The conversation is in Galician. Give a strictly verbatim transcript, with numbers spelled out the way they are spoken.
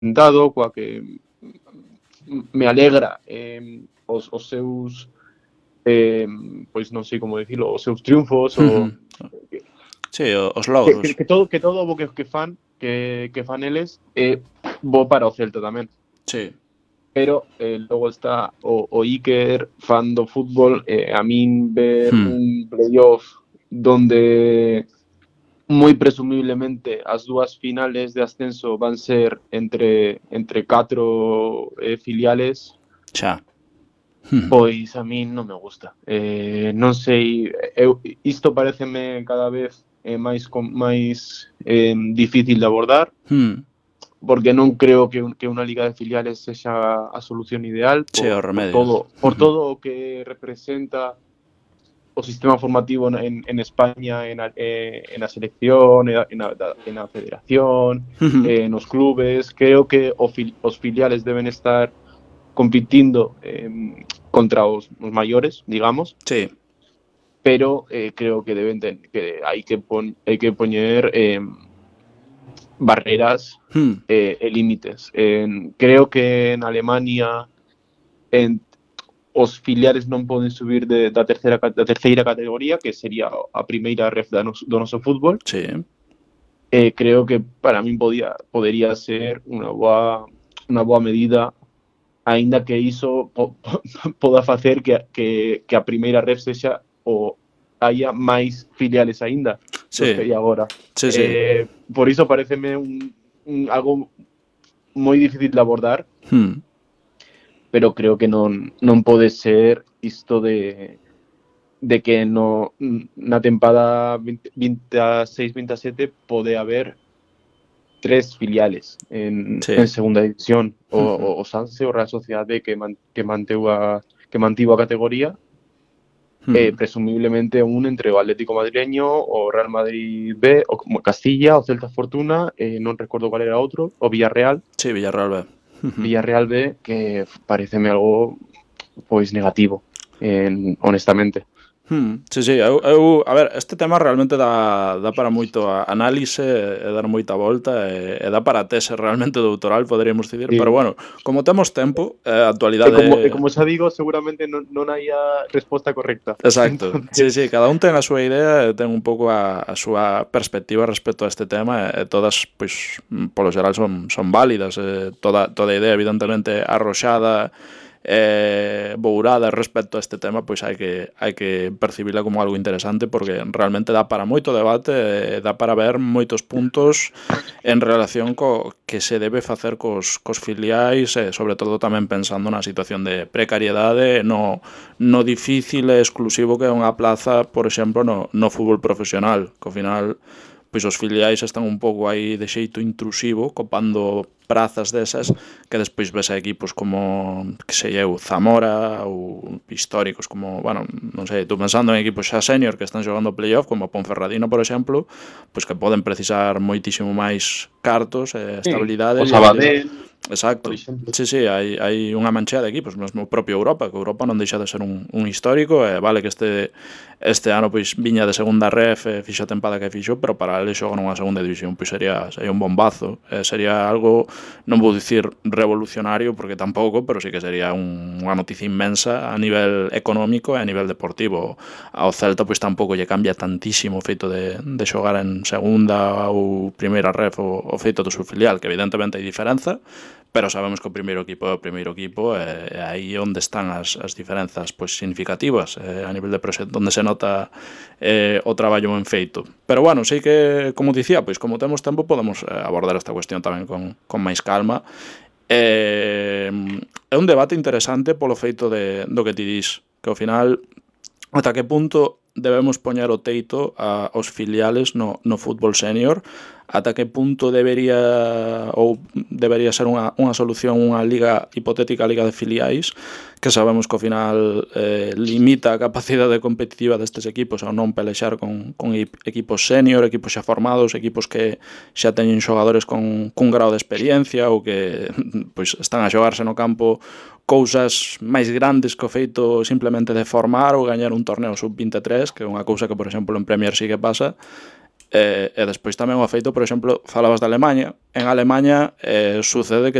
dado, coa que me alegra eh, os, os seus eh, pois non sei como dicilo, os seus triunfos o Sí, os que, que, logros. que todo que todo o que, que fan que, que fan eles é eh, bo para o Celta tamén. Sí. Pero eh, logo está o, o Iker, fan do fútbol, eh, a min ver Hmm. un playoff donde moi presumiblemente as dúas finales de ascenso van ser entre entre catro eh, filiales, Xa. pois a min non me gusta. Eh, non sei, eu, isto pareceme cada vez eh, máis máis eh, difícil de abordar, Hmm. porque non creo que, un, que unha liga de filiales sexa a solución ideal Sí, o por, por remedio. todo por todo o que representa o sistema formativo en, en España, en a, eh, en a selección, en a, en a, en a federación, eh, nos clubes. Creo que o fil, os filiales deben estar compitindo eh, contra os, os maiores, digamos. Sí. Pero eh, creo que deben ten, que hai que pon, hai que poñer eh, barreras Hmm. e eh, límites. Eh, creo que en Alemania en os filiales non poden subir de, da terceira da terceira categoría, que sería a primeira ref da nos, do noso fútbol. Sí. Eh, creo que para min podía podería ser unha boa unha boa medida, aínda que iso po, po, poda facer que, que, que a primeira ref sexa o haya máis filiales aínda dos Sí. que hai agora. Sí, sí. Eh, por iso pareceme un, un algo moi difícil de abordar. Hmm. Pero creo que non, non pode ser isto de de que no na tempada veintiséis veintisiete pode haber tres filiales en, sí. en segunda división. O, uh-huh. o, o Sanse, o Real Sociedade que, man, que manteu a que mantivo a categoría, hmm. eh, presumiblemente un entre o Atlético Madrileño, o Real Madrid B, o Castilla, o Celta Fortuna, eh, non recordo cual era outro, o Villarreal. Sí, Villarreal B. Villarreal B, que pareceme algo pois negativo, eh, honestamente. Hmm, sí, sí, eu, eu, a ver, este tema realmente dá, dá para moito análise e dar moita volta e, e dá para tese realmente doutoral, poderíamos dicir, sí. Pero bueno, como temos tempo, a actualidade... E como, e como xa digo, seguramente non, non hai a resposta correcta. Exacto, Entonces... sí, sí, cada un ten a súa idea e ten un pouco a, a súa perspectiva respecto a este tema e todas, pois, polo xeral son, son válidas, e toda, toda idea evidentemente arroxada eh, bourada respecto a este tema, pois hai que hai que percibila como algo interesante porque realmente dá para moito debate e dá para ver moitos puntos en relación co que se debe facer cos, cos filiais e sobre todo tamén pensando na situación de precariedade, no, no difícil e exclusivo que é unha plaza, por exemplo, no, no fútbol profesional, que ao final pois os filiais están un pouco aí de xeito intrusivo, copando prazas desas, que despois ves a equipos como, que sei eu, Zamora, ou históricos como, bueno, non sei, tú pensando en equipos xa senior que están xogando playoff, como Ponferradina, por exemplo, pois que poden precisar moitísimo máis cartos e estabilidade. Sí, o Sabadell, exacto, sí, sí, hai, hai unha manchea de equipos, mesmo o propio Europa, que Europa non deixa de ser un, un histórico, e vale que este este ano pois viña de segunda ref e fixo a tempada que fixo, pero para ele xogar nunha segunda división pois sería, sería un bombazo, e sería algo, non vou dicir revolucionario, porque tampouco, pero sí que sería un, unha noticia inmensa a nivel económico e a nivel deportivo. Ao Celta pois tampouco lle cambia tantísimo o feito de, de xogar en segunda ou primeira ref o, o feito do seu filial, que evidentemente hai diferenza, pero sabemos que o primeiro equipo é o primeiro equipo e aí onde están as, as diferenzas pois significativas eh, a nivel de proxecto, onde se nota eh, o traballo en feito. Pero bueno, sei que, como dicía, pois como temos tempo podemos eh, abordar esta cuestión tamén con, con máis calma. Eh, é un debate interesante polo feito de, do que ti dis, que ao final ata que punto debemos poñer o teito a, aos filiales no, no fútbol senior, ata que punto debería ou debería ser unha, unha solución unha liga hipotética liga de filiais, que sabemos que ao final eh, limita a capacidade competitiva destes equipos ao non pelexar con, con equipos senior, equipos xa formados, equipos que xa teñen xogadores con cun grau de experiencia ou que pois están a xogarse no campo cousas máis grandes que o feito simplemente de formar ou gañar un torneo sub veintitrés, que é unha cousa que, por exemplo, en Premier sí que pasa. E, e despois tamén o feito, por exemplo, falabas de Alemaña. En Alemaña eh, sucede que